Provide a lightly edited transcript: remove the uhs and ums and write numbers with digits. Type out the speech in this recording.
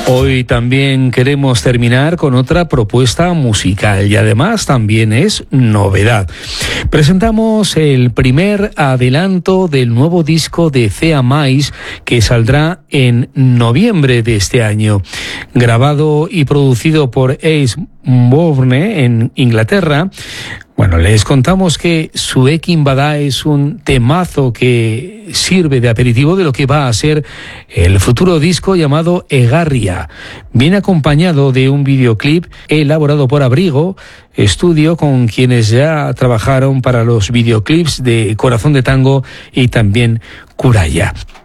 Hoy también queremos terminar con otra propuesta musical y además también es novedad. Presentamos el primer adelanto del nuevo disco de Cea Mais que saldrá en noviembre de este año. Grabado y producido por Ace Bourne en Inglaterra. Bueno, les contamos que Zuekin Bada es un temazo que sirve de aperitivo de lo que va a ser el futuro disco llamado Egarria. Viene acompañado de un videoclip elaborado por Abrigo Estudio, con quienes ya trabajaron para los videoclips de Corazón de Tango y también Curaya.